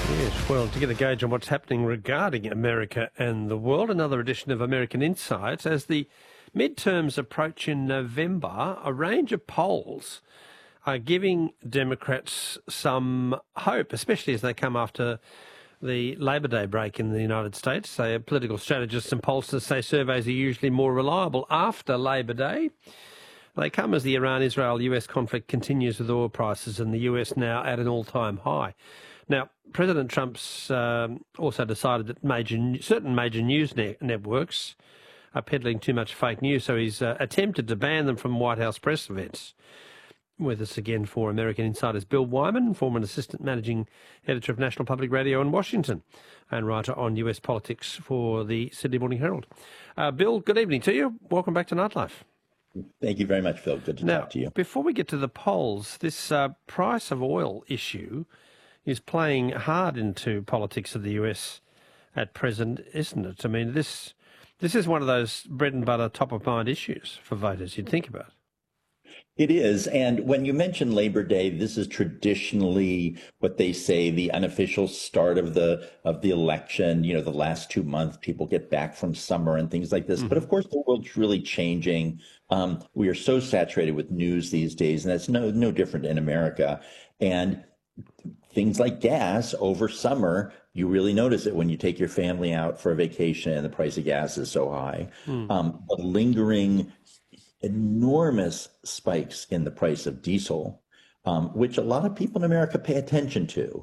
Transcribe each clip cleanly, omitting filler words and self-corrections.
Yes, well, to get a gauge on what's happening regarding America and the world, another edition of American Insights. As the midterms approach in November, a range of polls are giving Democrats some hope, especially as they come after the Labor Day break in the United States. Political strategists and pollsters say surveys are usually more reliable after Labor Day. They come as the Iran-Israel-US conflict continues with oil prices and the US now at an all-time high. Now, President Trump's also decided that certain major news networks are peddling too much fake news, so he's attempted to ban them from White House press events. With us again for American Insiders, Bill Wyman, former assistant managing editor of National Public Radio in Washington and writer on US politics for the Sydney Morning Herald. Bill, good evening to you. Welcome back to Nightlife. Thank you very much, Phil. Good to talk to you. Before we get to the polls, this price of oil issue is playing hard into politics of the US at present, isn't it? I mean, this is one of those bread and butter, top of mind issues for voters you'd think about. It is. And when you mention Labor Day, this is traditionally what they say the unofficial start of the election. You know, the last 2 months, people get back from summer and things like this. Mm-hmm. But of course, the world's really changing. We are so saturated with news these days, and that's no different in America. And things like gas over summer, you really notice it when you take your family out for a vacation and the price of gas is so high. The lingering enormous spikes in the price of diesel, which a lot of people in America pay attention to,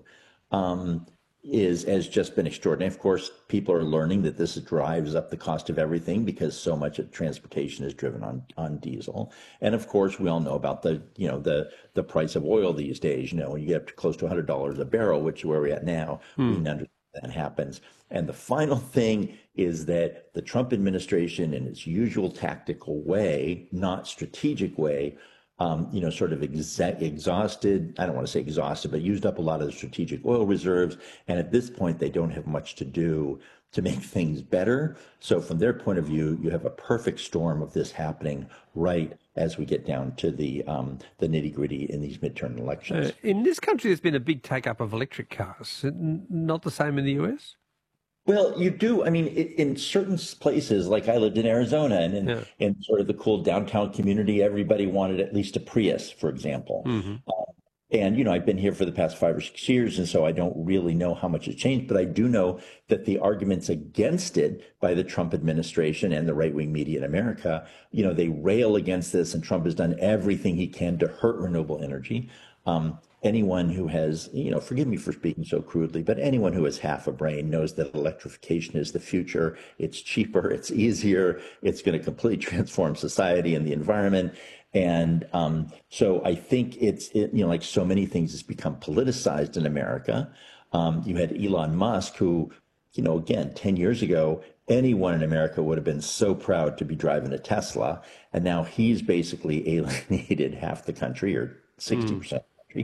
has just been extraordinary. Of course, people are learning that this drives up the cost of everything because so much of transportation is driven on diesel. And of course, we all know about the price of oil these days. You know, when you get up to close to $100 a barrel, which is where we're at now, we understand that happens. And the final thing is that the Trump administration, in its usual tactical way, not strategic way, sort of exhausted, I don't want to say exhausted, but used up a lot of the strategic oil reserves. And at this point, they don't have much to do to make things better. So from their point of view, you have a perfect storm of this happening right as we get down to the nitty gritty in these midterm elections. In this country, there's been a big take up of electric cars. Not the same in the US? Well, you do. I mean, in certain places, like I lived in Arizona, and in sort of the cool downtown community, everybody wanted at least a Prius, for example. Mm-hmm. And, I've been here for the past 5 or 6 years, and so I don't really know how much has changed. But I do know that the arguments against it by the Trump administration and the right-wing media in America, they rail against this, and Trump has done everything he can to hurt renewable energy. Anyone who has, forgive me for speaking so crudely, but anyone who has half a brain knows that electrification is the future. It's cheaper, it's easier, it's going to completely transform society and the environment. And so I think it's like so many things, it's become politicized in America. You had Elon Musk, who, again, 10 years ago, anyone in America would have been so proud to be driving a Tesla. And now he's basically alienated half the country, or 60%.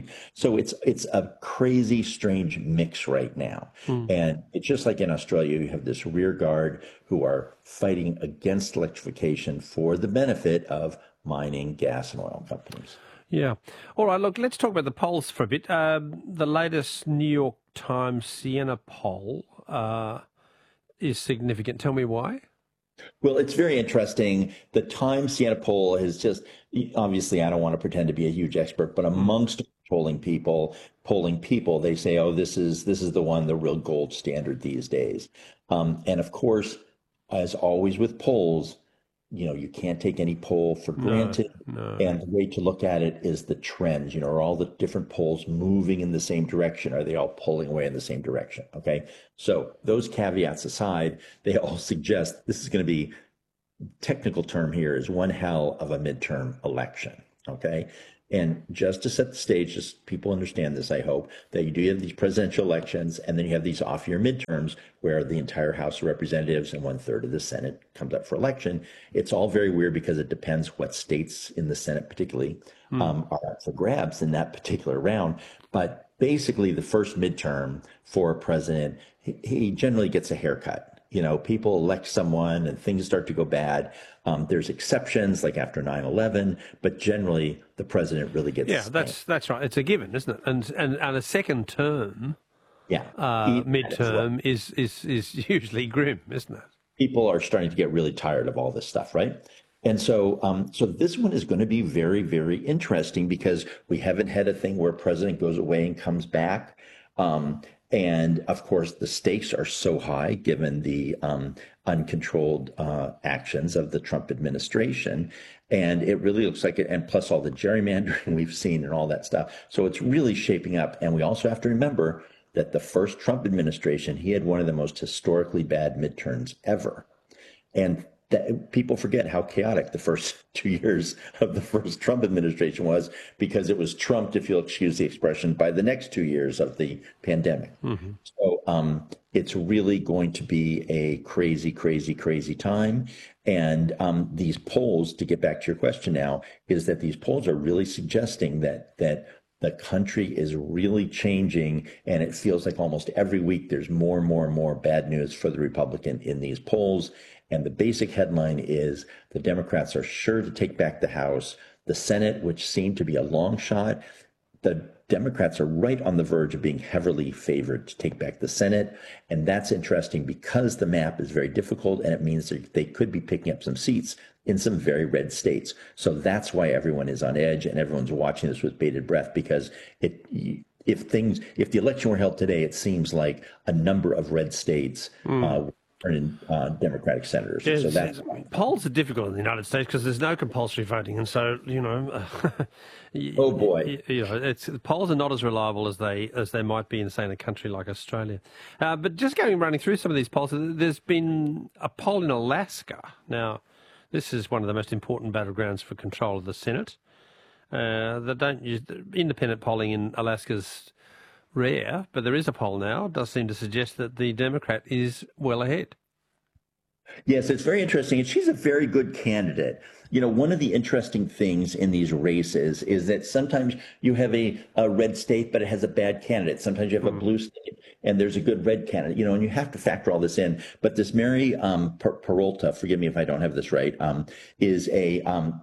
So it's a crazy, strange mix right now. And it's just like in Australia, you have this rear guard who are fighting against electrification for the benefit of mining, gas, and oil companies. Yeah. All right, look, let's talk about the polls for a bit. The latest New York Times Siena poll is significant. Tell me why. Well, it's very interesting. The Times Siena poll is just, obviously, I don't want to pretend to be a huge expert, but amongst polling people, they say, oh, this is the one, the real gold standard these days. And of course, as always with polls, you can't take any poll for granted. No. And the way to look at it is the trends. Are all the different polls moving in the same direction? Are they all pulling away in the same direction? Okay. So those caveats aside, they all suggest this is going to be, technical term here is one hell of a midterm election. Okay. And just to set the stage, just people understand this, I hope, that you do have these presidential elections, and then you have these off-year midterms where the entire House of Representatives and 1/3 of the Senate comes up for election. It's all very weird because it depends what states in the Senate particularly are up for grabs in that particular round. But basically, the first midterm for a president, he generally gets a haircut. People elect someone and things start to go bad. There's exceptions like after 9/11, but generally the president really gets. Yeah, that's right. It's a given, isn't it? And a second term Yeah. Even that as well. midterm is usually grim, isn't it? People are starting to get really tired of all this stuff, right? And so, so this one is going to be very, very interesting because we haven't had a thing where a president goes away and comes back. And of course, the stakes are so high given the uncontrolled actions of the Trump administration. And it really looks like it, and plus all the gerrymandering we've seen and all that stuff. So it's really shaping up. And we also have to remember that the first Trump administration, he had one of the most historically bad midterms ever. And that, people forget how chaotic the first 2 years of the first Trump administration was because it was trumped, if you'll excuse the expression, by the next 2 years of the pandemic. Mm-hmm. So it's really going to be a crazy, crazy, crazy time. And these polls, to get back to your question now, is that these polls are really suggesting that the country is really changing, and it feels like almost every week there's more and more and more bad news for the Republican in these polls. And the basic headline is the Democrats are sure to take back the House. The Senate, which seemed to be a long shot, the Democrats are right on the verge of being heavily favored to take back the Senate. And that's interesting because the map is very difficult, and it means that they could be picking up some seats in some very red states. So that's why everyone is on edge and everyone's watching this with bated breath, because if the election were held today, it seems like a number of red states in Democratic senators. Yes, so that's polls are difficult in the United States because there's no compulsory voting, and so oh boy, polls are not as reliable as they might be in, say, in a country like Australia. But just running through some of these polls, there's been a poll in Alaska. Now, this is one of the most important battlegrounds for control of the Senate. They don't use independent polling in Alaska's rare, but there is a poll now. It does seem to suggest that the Democrat is well ahead. Yes, it's very interesting. And she's a very good candidate. You know, one of the interesting things in these races is that sometimes you have a red state, but it has a bad candidate. Sometimes you have a blue state and there's a good red candidate, and you have to factor all this in. But this Mary Peralta, forgive me if I don't have this right, is a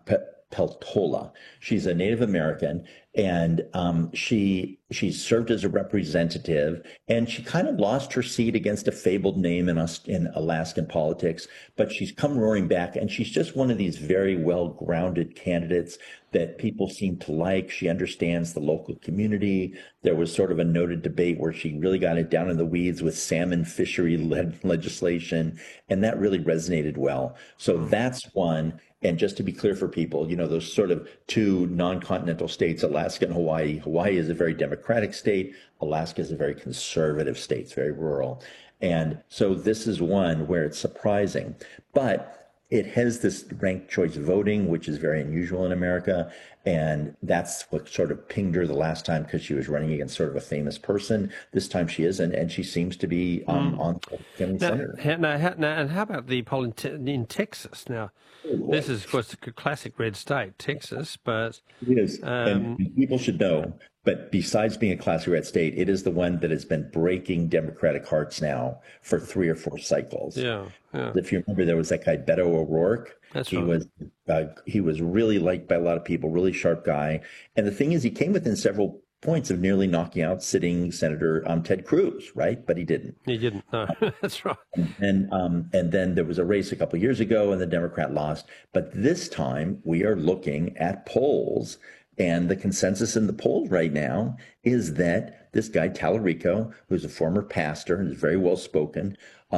Peltola. She's a Native American, and she served as a representative, and she kind of lost her seat against a fabled name in Alaskan politics, but she's come roaring back, and she's just one of these very well-grounded candidates that people seem to like. She understands the local community. There was sort of a noted debate where she really got it down in the weeds with salmon fishery legislation, and that really resonated well. So that's one. And just to be clear for people, those sort of two non-continental states, Alaska and Hawaii. Hawaii is a very democratic state. Alaska is a very conservative state. It's very rural. And so this is one where it's surprising. But it has this ranked choice voting, which is very unusual in America. And that's what sort of pinged her the last time because she was running against sort of a famous person. This time she isn't, and she seems to be on becoming senator. And how about the poll in Texas? Now, this is, of course, a classic red state, Texas, but... It is, and people should know, but besides being a classic red state, it is the one that has been breaking Democratic hearts now for 3 or 4 cycles. Yeah. If you remember, there was that guy, Beto O'Rourke. That's right. He was really liked by a lot of people, really sharp guy. And the thing is, he came within several points of nearly knocking out sitting Senator Ted Cruz, right? But he didn't. He didn't. No, that's right. And then there was a race a couple of years ago, and the Democrat lost. But this time, we are looking at polls, and the consensus in the polls right now is that this guy Tallarico, who's a former pastor and is very well spoken,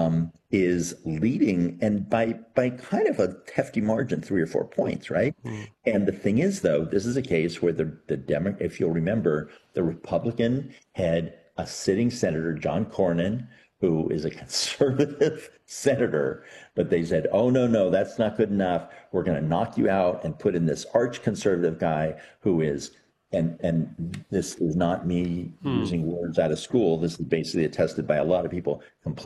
is leading, and by kind of a hefty margin, 3 or 4 points, right? And the thing is, though, this is a case where the if you'll remember, the Republican had a sitting senator, John Cornyn, who is a conservative senator, but they said, oh, no, that's not good enough. We're going to knock you out and put in this arch conservative guy who is, and this is not me using words out of school. This is basically attested by a lot of people, completely